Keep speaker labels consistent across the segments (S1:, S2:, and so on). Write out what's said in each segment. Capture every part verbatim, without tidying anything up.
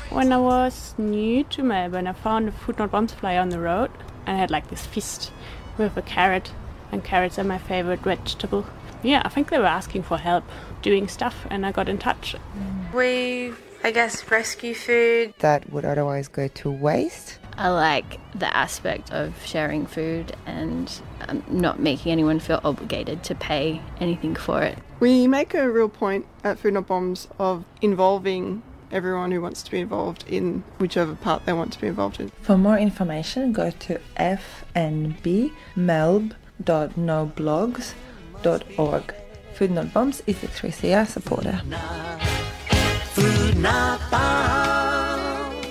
S1: When I was new to Melbourne, I found a Food Not Bombs flyer on the road, and I had like this feast with a carrot, and carrots are my favorite vegetable. Yeah, I think they were asking for help doing stuff, and I got in touch.
S2: We, I guess, rescue food
S3: that would otherwise go to waste.
S4: I like the aspect of sharing food and um, not making anyone feel obligated to pay anything for it.
S5: We make a real point at Food Not Bombs of involving everyone who wants to be involved in whichever part they want to be involved in.
S3: For more information, go to f n b melb dot no blogs dot org. Food Not Bombs is a three C R supporter.
S6: Food Not Bombs.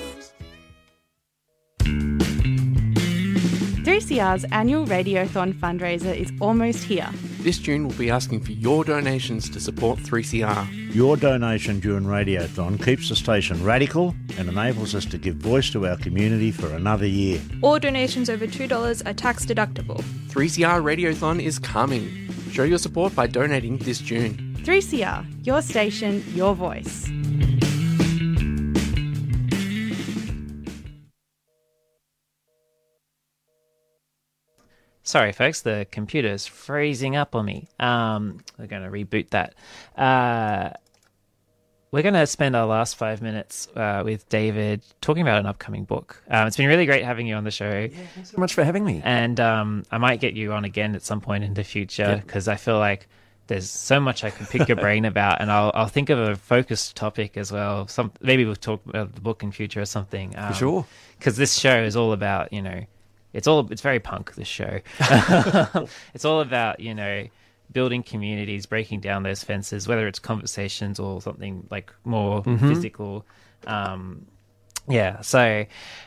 S7: three C R's annual Radiothon fundraiser is almost here.
S8: This June we'll be asking for your donations to support three C R.
S9: Your donation during Radiothon keeps the station radical and enables us to give voice to our community for another year.
S10: All donations over two dollars are tax deductible.
S8: three C R Radiothon is coming. Show your support by donating this June.
S7: three C R, your station, your voice.
S11: Sorry, folks, the computer's freezing up on me. Um, we're going to reboot that. Uh, we're going to spend our last five minutes uh, with David talking about an upcoming book. Um, it's been really great having you on the show.
S12: Yeah, thanks so much for having me.
S11: And um, I might get you on again at some point in the future because I feel like there's so much I can pick your brain about, and I'll I'll think of a focused topic as well. Some maybe we'll talk about the book in future or something. Um,
S12: for sure.
S11: Because this show is all about, you know, It's all. It's very punk, this show. It's all about, you know, building communities, breaking down those fences, whether it's conversations or something like more
S12: mm-hmm.
S11: physical. Um, yeah. So,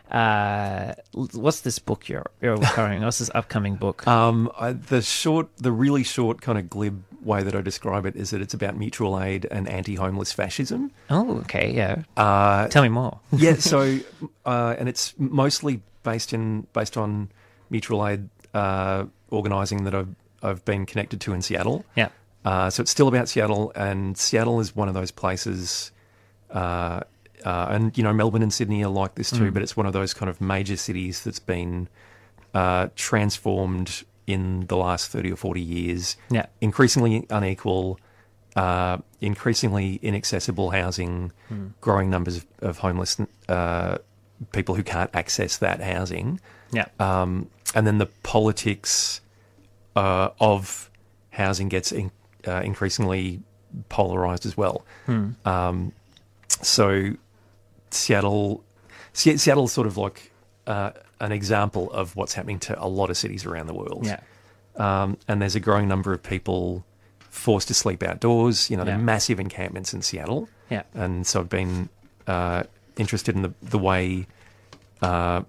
S11: uh, what's this book you're you're covering? What's this upcoming book?
S12: Um, I, the short, the really short, kind of glib way that I describe it is that it's about mutual aid and anti-homeless fascism.
S11: Oh, okay. Yeah.
S12: Uh,
S11: Tell me more.
S12: yeah. So, uh, and it's mostly based in based on mutual aid uh, organising that I've I've been connected to in Seattle.
S11: Yeah.
S12: Uh, so it's still about Seattle, and Seattle is one of those places, uh, uh, and you know Melbourne and Sydney are like this too. Mm. But it's one of those kind of major cities that's been uh, transformed in the last thirty or forty years.
S11: Yeah.
S12: Increasingly unequal, uh, increasingly inaccessible housing, mm. growing numbers of, of homeless. Uh, people who can't access that housing.
S11: Yeah.
S12: Um, and then the politics uh, of housing gets in, uh, increasingly polarised as well.
S11: Hmm.
S12: Um, so Seattle, Se- Seattle's sort of like uh, an example of what's happening to a lot of cities around the world.
S11: Yeah.
S12: Um, and there's a growing number of people forced to sleep outdoors. You know,
S11: yeah.
S12: there are massive encampments in Seattle.
S11: Yeah.
S12: And so I've been uh, interested in the, the way uh,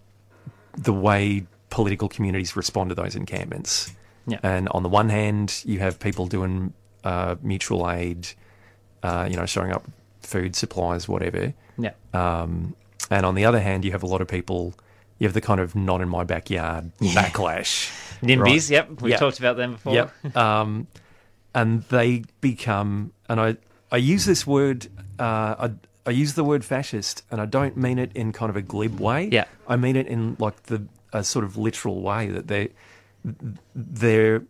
S12: the way political communities respond to those encampments.
S11: Yeah.
S12: And on the one hand, you have people doing uh, mutual aid, uh, you know, showing up food supplies, whatever.
S11: Yeah.
S12: Um, and on the other hand, you have a lot of people, you have the kind of not in my backyard
S11: yeah.
S12: backlash.
S11: NIMBYs,
S12: right?
S11: yep. We've
S12: yep.
S11: talked about them before.
S12: Yep. Um, and they become, and I, I use this word, uh, I, I use the word fascist, and I don't mean it in kind of a glib way.
S11: Yeah.
S12: I mean it in like the a sort of literal way, that they they're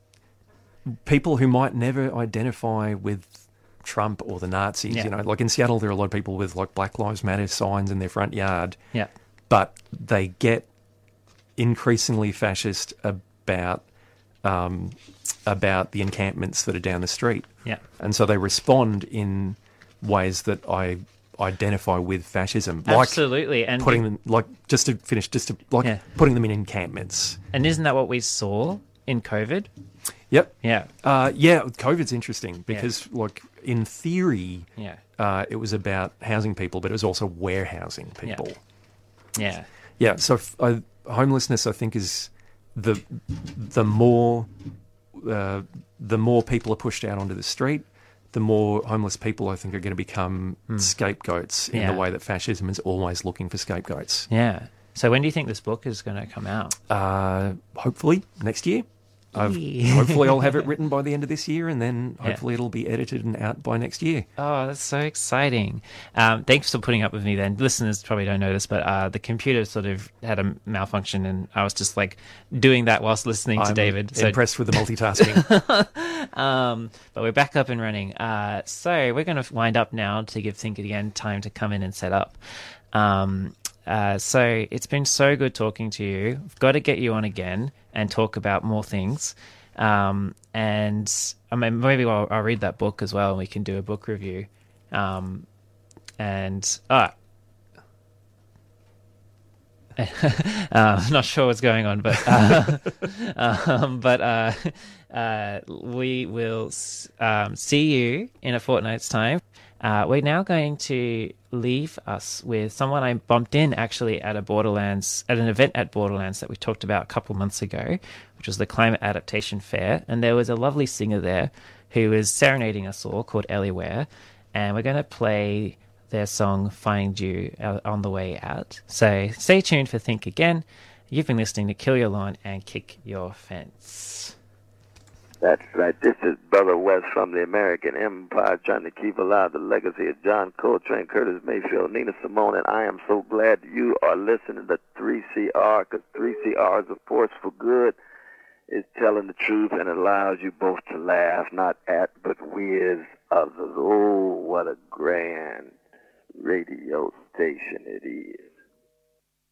S12: people who might never identify with Trump or the Nazis.
S11: Yeah.
S12: You know, like in Seattle, there are a lot of people with like Black Lives Matter signs in their front yard.
S11: Yeah.
S12: But they get increasingly fascist about um, about the encampments that are down the street.
S11: Yeah.
S12: And so they respond in ways that I identify with fascism.
S11: Absolutely.
S12: Like
S11: and
S12: putting them, like, just to finish, just to, like,
S11: yeah.
S12: putting them in encampments.
S11: And isn't that what we saw in COVID?
S12: Yep.
S11: Yeah.
S12: Uh, yeah, COVID's interesting because,
S11: yeah.
S12: like, in theory,
S11: yeah.
S12: uh, it was about housing people, but it was also warehousing people.
S11: Yeah. Yeah.
S12: Yeah, so uh, homelessness, I think, is the the more uh, the more people are pushed out onto the street, the more homeless people, I think, are going to become mm. scapegoats in
S11: yeah.
S12: the way that fascism is always looking for scapegoats.
S11: Yeah. So when do you think this book is going to come out?
S12: Uh, hopefully next year. I've, hopefully I'll have it written by the end of this year, and then hopefully yeah. it'll be edited and out by next year.
S11: Oh, that's so exciting. Um, thanks for putting up with me then. Listeners probably don't know this, but uh, the computer sort of had a malfunction, and I was just like doing that whilst listening to
S12: I'm
S11: David.
S12: So impressed with the multitasking.
S11: um, but we're back up and running. Uh, so we're going to wind up now to give Think Again time to come in and set up. Um, uh, so it's been so good talking to you. I've got to get you on again and talk about more things. Um, and I mean, maybe I'll, I'll read that book as well, and we can do a book review. Um, and uh, uh, not sure what's going on, but uh, um, but uh, uh, we will um, see you in a fortnight's time. Uh, we're now going to leave us with someone I bumped in actually at a Borderlands, at an event at Borderlands that we talked about a couple months ago, which was the Climate Adaptation Fair. And there was a lovely singer there who was serenading us all called Ellie Ware. And we're going to play their song Find You on the way out. So stay tuned for Think Again. You've been listening to Kill Your Lawn and Kick Your Fence.
S13: That's right. This is Brother West from the American Empire, trying to keep alive the legacy of John Coltrane, Curtis Mayfield, Nina Simone, and I am so glad you are listening to three C R, because three C R is a force for good. It's telling the truth and allows you both to laugh, not at, but with others. Oh, what a grand radio station it is.